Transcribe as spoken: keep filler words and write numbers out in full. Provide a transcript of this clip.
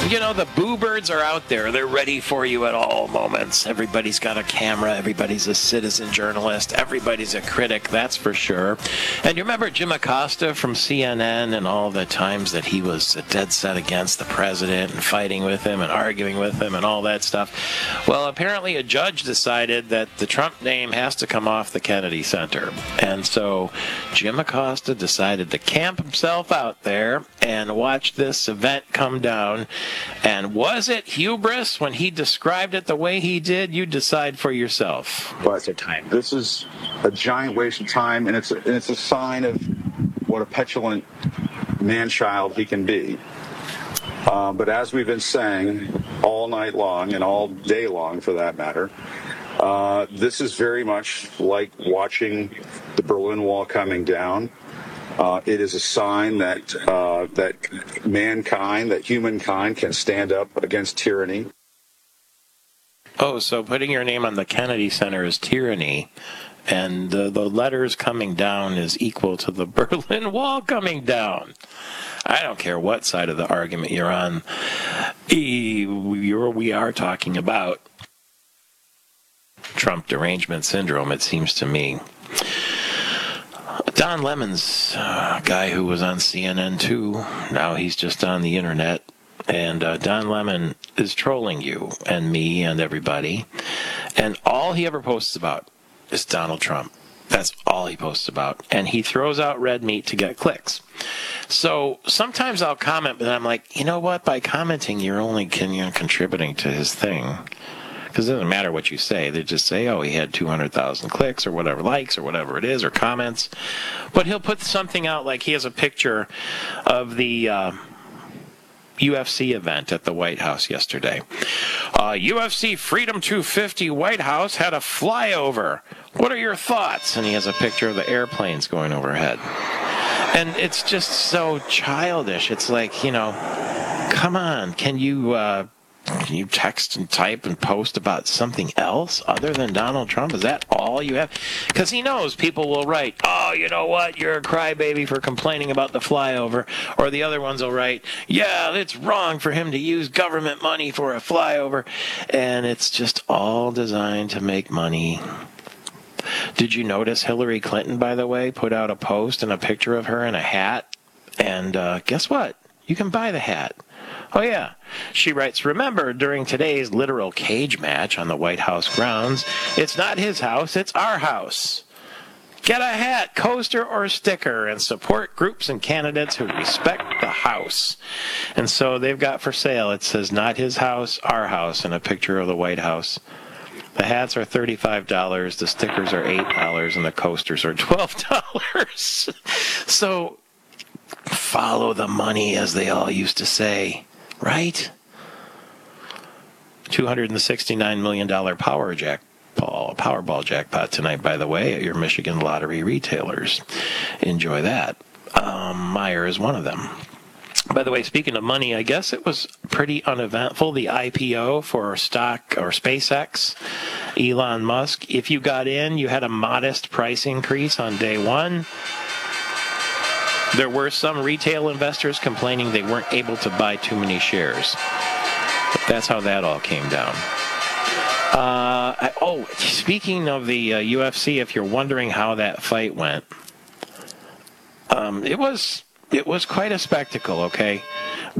You know, the boo birds are out there. They're ready for you at all moments. Everybody's got a camera. Everybody's a citizen journalist. Everybody's a critic, that's for sure. And you remember Jim Acosta from C N N and all the times that he was dead set against the president and fighting with him and arguing with him and all that stuff? Well, apparently a judge decided that the Trump name has to come off the Kennedy Center. And so Jim Acosta decided to camp himself out there and watch this event come down. And was it hubris when he described it the way he did? You decide for yourself. But time. This is a giant waste of time, and it's a, and it's a sign of what a petulant man-child he can be. Uh, but as we've been saying all night long, and all day long for that matter, uh, this is very much like watching the Berlin Wall coming down. Uh, it is a sign that uh, that mankind, that humankind, can stand up against tyranny. Oh, so putting your name on the Kennedy Center is tyranny, and uh, the letters coming down is equal to the Berlin Wall coming down. I don't care what side of the argument you're on. You're, we are talking about Trump derangement syndrome, it seems to me. Don Lemon's a guy who was on C N N too. Now he's just on the internet. And uh, Don Lemon is trolling you and me and everybody. And all he ever posts about is Donald Trump. That's all he posts about. And he throws out red meat to get clicks. So sometimes I'll comment, but I'm like, you know what? By commenting, you're only you know, contributing to his thing. Because it doesn't matter what you say. They just say, oh, he had two hundred thousand clicks or whatever, likes or whatever it is, or comments. But he'll put something out like he has a picture of the uh, U F C event at the White House yesterday. Uh, U F C Freedom two fifty White House had a flyover. What are your thoughts? And he has a picture of the airplanes going overhead. And it's just so childish. It's like, you know, come on, can you... Uh, Can you text and type and post about something else other than Donald Trump? Is that all you have? Because he knows people will write, oh, you know what, you're a crybaby for complaining about the flyover. Or the other ones will write, yeah, it's wrong for him to use government money for a flyover. And it's just all designed to make money. Did you notice Hillary Clinton, by the way, put out a post and a picture of her in a hat? And uh, guess what? You can buy the hat. Oh, yeah. She writes, remember, during today's literal cage match on the White House grounds, it's not his house, it's our house. Get a hat, coaster, or sticker and support groups and candidates who respect the house. And so they've got for sale, it says not his house, our house, and a picture of the White House. The hats are thirty-five dollars, the stickers are eight dollars, and the coasters are twelve dollars. So follow the money, as they all used to say. Right? two hundred sixty-nine million dollars power jack, Powerball jackpot tonight, by the way, at your Michigan lottery retailers. Enjoy that. Um, Meijer is one of them. By the way, speaking of money, I guess it was pretty uneventful, the I P O for stock or SpaceX, Elon Musk. If you got in, you had a modest price increase on day one. There were some retail investors complaining they weren't able to buy too many shares. But that's how that all came down. Uh, I, oh, speaking of the uh, U F C, if you're wondering how that fight went, um, it was it was quite a spectacle, okay?